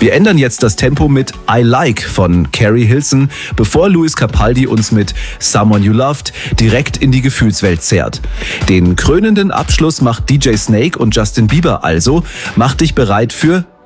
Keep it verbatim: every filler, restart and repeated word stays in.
Wir ändern jetzt das Tempo mit I Like von Carrie Hilson, bevor Lewis Capaldi uns mit Someone You Loved direkt in die Gefühlswelt zerrt. Den krönenden Abschluss macht D J Snake und Justin Bieber also. Mach dich bereit für